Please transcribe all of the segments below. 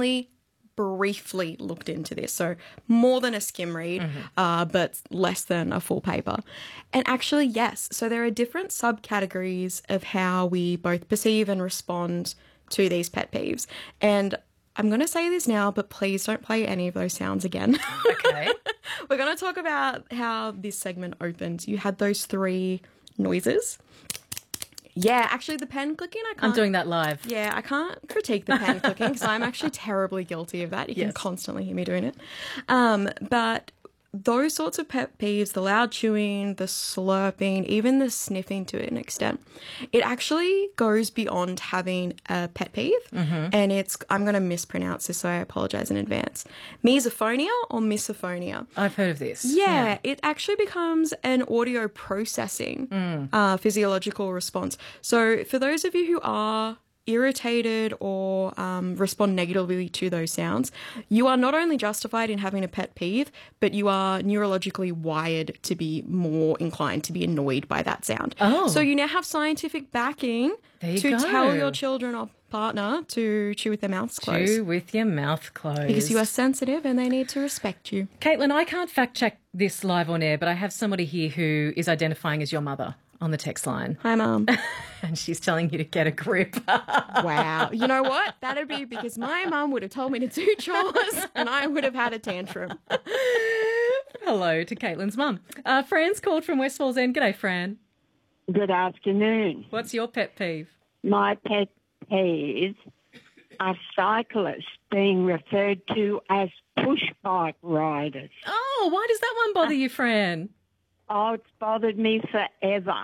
recently briefly looked into this, so more than a skim read, but less than a full paper. And actually, yes, so there are different subcategories of how we both perceive and respond to these pet peeves. And I'm going to say this now, but please don't play any of those sounds again. Okay. We're going to talk about how this segment opened. You had those 3 noises. Yeah, actually the pen clicking, I can't. I'm doing that live. Yeah, I can't critique the pen clicking because I'm actually terribly guilty of that. You can constantly hear me doing it. But those sorts of pet peeves, the loud chewing, the slurping, even the sniffing to an extent, it actually goes beyond having a pet peeve. And it's, I'm going to mispronounce this, so I apologize in advance. Misophonia or misophonia. I've heard of this. Yeah, it actually becomes an audio processing physiological response. So for those of you who are irritated or respond negatively to those sounds, you are not only justified in having a pet peeve, but you are neurologically wired to be more inclined to be annoyed by that sound. Oh. So you now have scientific backing to tell your children or partner to chew with their mouths closed. Chew with your mouth closed. Because you are sensitive and they need to respect you. Caitlin, I can't fact check this live on air, but I have somebody here who is identifying as your mother on the text line. Hi, Mum. And she's telling you to get a grip. Wow. You know what? That'd be because my mum would have told me to do chores and I would have had a tantrum. Hello to Caitlin's mum. Fran's called from West Falls End. G'day, Fran. Good afternoon. What's your pet peeve? My pet peeve are cyclists being referred to as push bike riders. Oh, why does that one bother you, Fran? Oh, it's bothered me forever.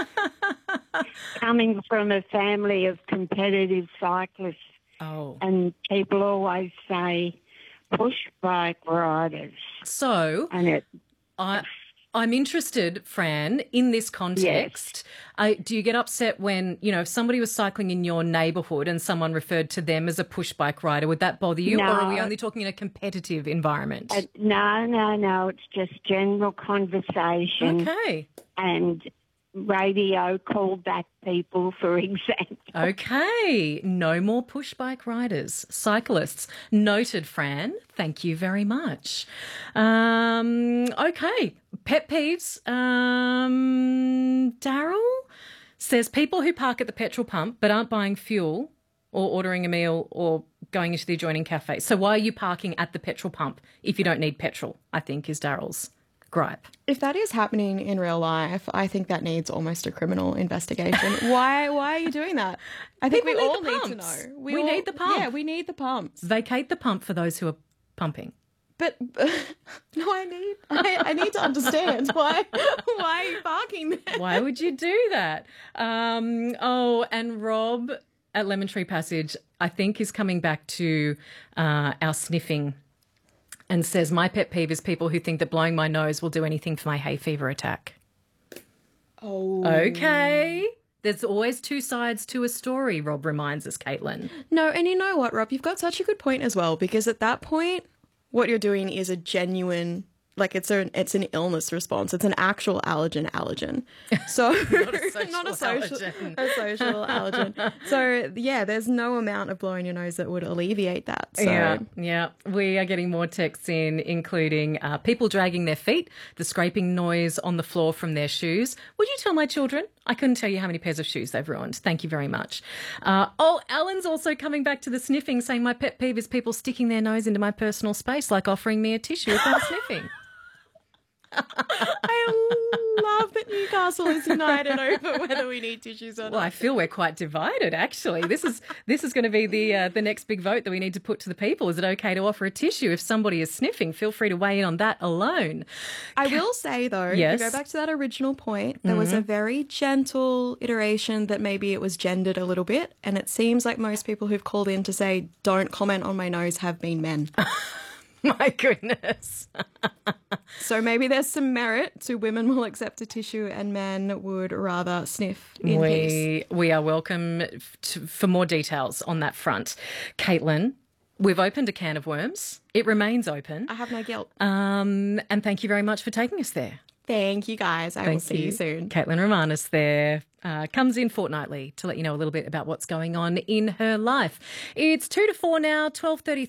Coming from a family of competitive cyclists, and people always say push bike riders. So, and I'm interested, Fran, in this context. Yes. Do you get upset when, you know, if somebody was cycling in your neighbourhood and someone referred to them as a push bike rider, would that bother you? No. Or are we only talking in a competitive environment? No. It's just general conversation. Okay. And radio called back people, for example. Okay. No more push bike riders. Cyclists. Noted, Fran. Thank you very much. Okay. Pet peeves. Daryl says people who park at the petrol pump but aren't buying fuel or ordering a meal or going into the adjoining cafe. So why are you parking at the petrol pump if you don't need petrol, I think is Daryl's gripe. If that is happening in real life, I think that needs almost a criminal investigation. Why are you doing that? I think People we need all the need to pumps. know. We need the pump. Yeah, we need the pumps. Vacate the pump for those who are pumping. But no, I need to understand why are you parking there? Why would you do that? And Rob at Lemon Tree Passage, I think, is coming back to our sniffing and says, my pet peeve is people who think that blowing my nose will do anything for my hay fever attack. Oh. Okay. There's always 2 sides to a story, Rob reminds us, Caitlin. No, and you know what, Rob? You've got such a good point as well, because at that point, what you're doing is a genuine, like it's an illness response. It's an actual allergen. So not a social allergen. A social allergen. So yeah, there's no amount of blowing your nose that would alleviate that. So. Yeah. We are getting more texts in, including people dragging their feet, the scraping noise on the floor from their shoes. Would you tell my children? I couldn't tell you how many pairs of shoes they've ruined. Thank you very much. Alan's also coming back to the sniffing, saying my pet peeve is people sticking their nose into my personal space, like offering me a tissue if I'm sniffing. I love that Newcastle is united over whether we need tissues or not. Well, I feel we're quite divided, actually. This is going to be the next big vote that we need to put to the people. Is it okay to offer a tissue if somebody is sniffing? Feel free to weigh in on that alone. I will say, though, yes. to go back to that original point, there was a very gentle iteration that maybe it was gendered a little bit, and it seems like most people who've called in to say, don't comment on my nose, have been men. My goodness. So maybe there's some merit to women will accept a tissue and men would rather sniff in peace. We are welcome for more details on that front. Caitlin, we've opened a can of worms. It remains open. I have no guilt. And thank you very much for taking us there. Thank you, guys. I will see you soon. Caitlin Romanis there. Comes in fortnightly to let you know a little bit about what's going on in her life. It's 2 to 4 now, 12:33.